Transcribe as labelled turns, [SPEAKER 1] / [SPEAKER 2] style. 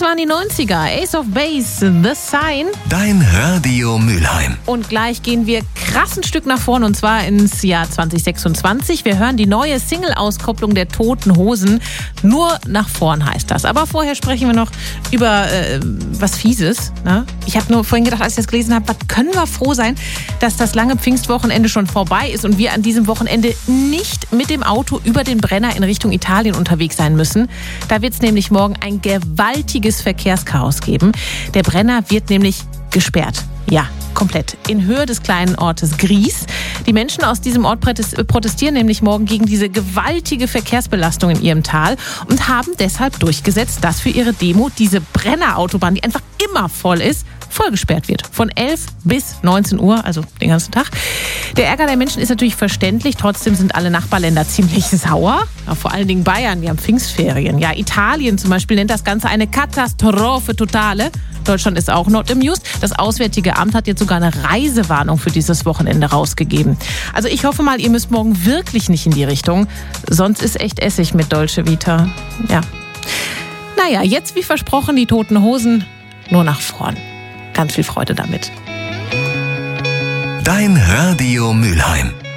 [SPEAKER 1] waren die 90er. Ace of Base, The Sign.
[SPEAKER 2] Dein Radio Mülheim.
[SPEAKER 1] Und gleich gehen wir krass ein Stück nach vorn, und zwar ins Jahr 2026. Wir hören die neue Single-Auskopplung der Toten Hosen. Nur nach vorn heißt das. Aber vorher sprechen wir noch über was Fieses. Ne? Ich habe nur vorhin gedacht, als ich das gelesen habe, was können wir froh sein, dass das lange Pfingstwochenende schon vorbei ist und wir an diesem Wochenende nicht mit dem Auto über den Brenner in Richtung Italien unterwegs sein müssen. Da wird es nämlich morgen ein gewaltiges Verkehrschaos geben. Der Brenner wird nämlich gesperrt. Ja, komplett. In Höhe des kleinen Ortes Gries. Die Menschen aus diesem Ort protestieren nämlich morgen gegen diese gewaltige Verkehrsbelastung in ihrem Tal und haben deshalb durchgesetzt, dass für ihre Demo diese Brennerautobahn, die einfach immer voll ist, vollgesperrt wird. Von 11 bis 19 Uhr, also den ganzen Tag. Der Ärger der Menschen ist natürlich verständlich. Trotzdem sind alle Nachbarländer ziemlich sauer. Ja, vor allen Dingen Bayern, die haben Pfingstferien. Ja, Italien zum Beispiel nennt das Ganze eine Katastrophe totale. Deutschland ist auch not amused. Das Auswärtige Amt hat jetzt sogar eine Reisewarnung für dieses Wochenende rausgegeben. Also ich hoffe mal, ihr müsst morgen wirklich nicht in die Richtung. Sonst ist echt Essig mit Dolce Vita. Ja. Naja, jetzt wie versprochen die Toten Hosen nur nach vorn. Ganz viel Freude damit.
[SPEAKER 2] Dein Radio Mülheim.